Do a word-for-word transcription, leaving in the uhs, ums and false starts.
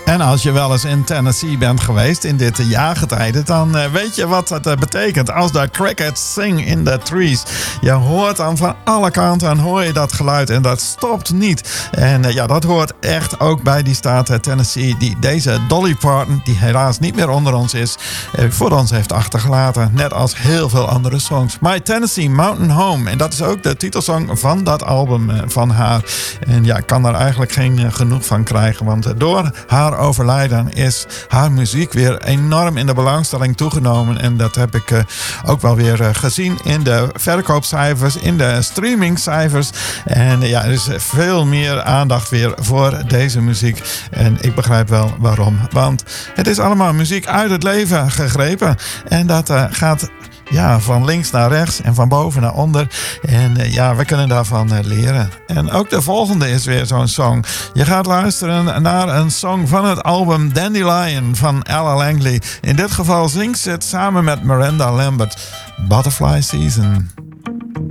En als je wel eens in Tennessee bent geweest in dit jaargetijde, dan uh, weet je wat dat uh, betekent. Als de crickets sing in the trees. Je hoort dan van alle kanten hoor je dat geluid en dat stopt niet. En uh, ja, dat hoort echt ook bij die staat uh, Tennessee, die deze Dolly Parton, die helaas niet meer onder ons is, uh, voor ons heeft achtergelaten. Net als heel veel andere songs. My Tennessee Mountain Home. En dat is ook de titelsong van dat album uh, van haar. En ja, ik kan daar eigenlijk geen uh, genoeg van krijgen, want uh, door haar overlijden is haar muziek weer enorm in de belangstelling toegenomen. En dat heb ik uh, ook wel weer uh, gezien in de verkoopcijfers, in de streamingcijfers. En uh, ja, er is veel meer aandacht weer voor deze muziek. En ik begrijp wel waarom. Want het is allemaal muziek uit het leven gegrepen. En dat uh, gaat ja, van links naar rechts en van boven naar onder. En uh, ja, we kunnen daarvan uh, leren. En ook de volgende is weer zo'n song. Je gaat luisteren naar een song van het album Dandelion van Ella Langley. In dit geval zingt ze het samen met Miranda Lambert. Butterfly Season.